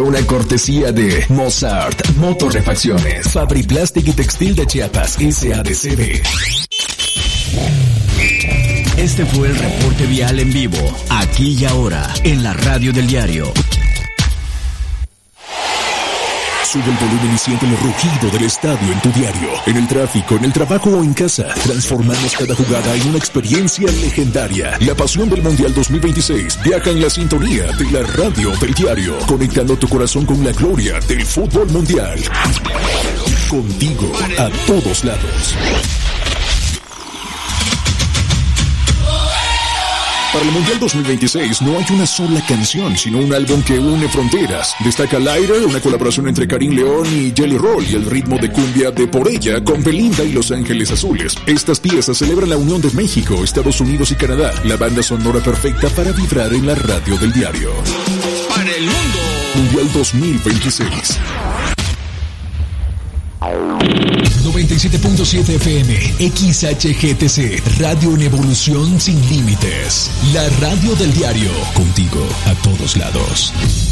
una cortesía de Mozart Motorrefacciones, Fabriplastic y Textil de Chiapas, SADCB. Este fue el reporte vial en vivo, aquí y ahora, en la radio del diario. Sube el volumen y siente el rugido del estadio en tu diario, en el tráfico, en el trabajo o en casa. Transformamos cada jugada en una experiencia legendaria. La pasión del Mundial 2026 viaja en la sintonía de la radio del diario, conectando tu corazón con la gloria del fútbol mundial. Contigo a todos lados. Para el Mundial 2026 no hay una sola canción, sino un álbum que une fronteras. Destaca al aire una colaboración entre Karim León y Jelly Roll y el ritmo de cumbia de Por Ella con Belinda y Los Ángeles Azules. Estas piezas celebran la unión de México, Estados Unidos y Canadá, la banda sonora perfecta para vibrar en la radio del diario. Para el mundo. Mundial 2026. 97.7 FM, XHGTC, Radio en Evolución Sin Límites. La radio del diario, contigo a todos lados.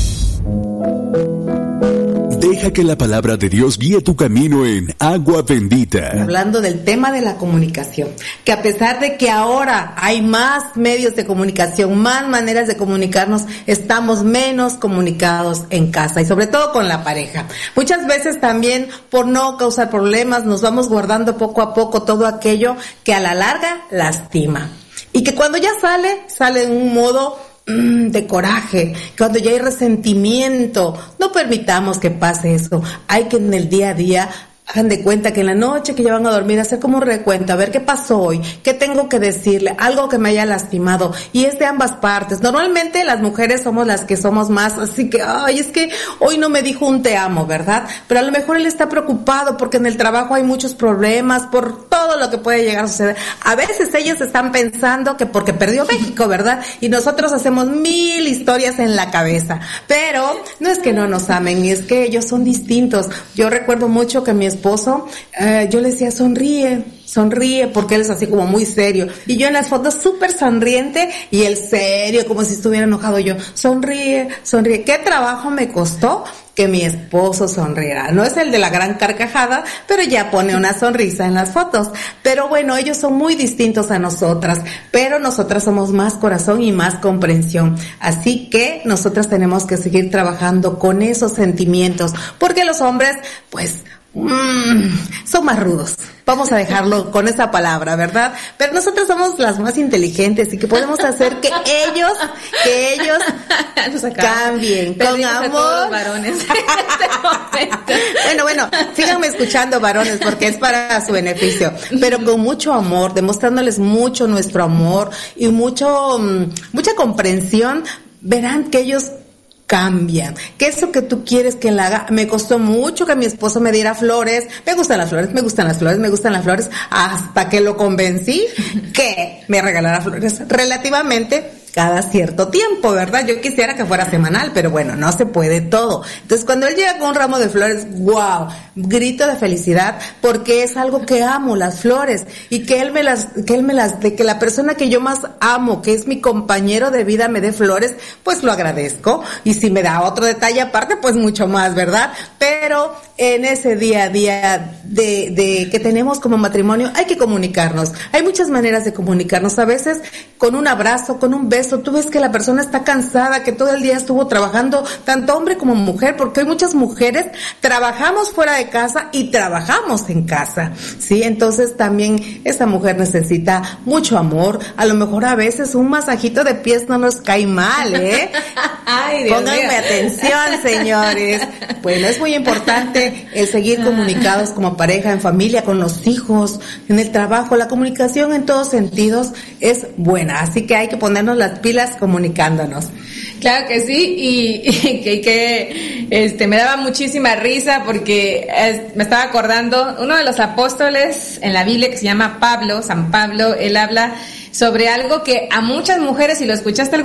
Deja que la palabra de Dios guíe tu camino en Agua Bendita. Hablando del tema de la comunicación, que a pesar de que ahora hay más medios de comunicación, más maneras de comunicarnos, estamos menos comunicados en casa y sobre todo con la pareja. Muchas veces también por no causar problemas nos vamos guardando poco a poco todo aquello que a la larga lastima. Y que cuando ya sale en un modo de coraje, cuando ya hay resentimiento. No permitamos que pase eso. Hay que en el día a día, hagan de cuenta que en la noche que ya van a dormir, hacer como un recuento, a ver qué pasó hoy, qué tengo que decirle, algo que me haya lastimado, y es de ambas partes. Normalmente las mujeres somos las que somos más, así que, es que hoy no me dijo un te amo, ¿verdad? Pero a lo mejor él está preocupado porque en el trabajo hay muchos problemas, por todo lo que puede llegar a suceder. A veces ellos están pensando que porque perdió México, ¿verdad? Y nosotros hacemos 1000 historias en la cabeza. Pero no es que no nos amen, es que ellos son distintos. Yo recuerdo mucho que mi esposo, yo le decía sonríe, porque él es así como muy serio, y yo en las fotos súper sonriente y él serio, como si estuviera enojado. Yo, sonríe, ¿qué trabajo me costó que mi esposo sonriera? No es el de la gran carcajada, pero ya pone una sonrisa en las fotos. Pero bueno, ellos son muy distintos a nosotras, pero nosotras somos más corazón y más comprensión. Así que nosotras tenemos que seguir trabajando con esos sentimientos, porque los hombres, pues, son más rudos. Vamos a dejarlo con esa palabra, ¿verdad? Pero nosotros somos las más inteligentes y que podemos hacer que ellos cambien con amor. Varones. Bueno, síganme escuchando, varones, porque es para su beneficio, pero con mucho amor, demostrándoles mucho nuestro amor y mucha comprensión. Verán que ellos cambian, que eso que tú quieres que él haga. Me costó mucho que mi esposo me diera flores. Me gustan las flores, hasta que lo convencí que me regalara flores relativamente cada cierto tiempo, ¿verdad? Yo quisiera que fuera semanal, pero bueno, no se puede todo. Entonces, cuando él llega con un ramo de flores, wow, grito de felicidad, porque es algo que amo, las flores, y que de que la persona que yo más amo, que es mi compañero de vida, me dé flores, pues lo agradezco. Y si me da otro detalle aparte, pues mucho más, ¿verdad? Pero en ese día a día de que tenemos como matrimonio, hay que comunicarnos. Hay muchas maneras de comunicarnos. A veces con un abrazo, con un beso. Tú ves que la persona está cansada, que todo el día estuvo trabajando, tanto hombre como mujer, porque hay muchas mujeres, trabajamos fuera de casa y trabajamos en casa, ¿sí? Entonces también esa mujer necesita mucho amor. A lo mejor a veces un masajito de pies no nos cae mal, ¿eh? Ay, Dios Pónganme mío. atención, señores. Bueno, es muy importante el seguir comunicados como pareja, en familia, con los hijos, en el trabajo. La comunicación en todos sentidos es buena, así que hay que ponernos las pilas comunicándonos. Claro que sí, y que me daba muchísima risa porque me estaba acordando, uno de los apóstoles en la Biblia que se llama San Pablo, él habla sobre algo que a muchas mujeres, si lo escuchaste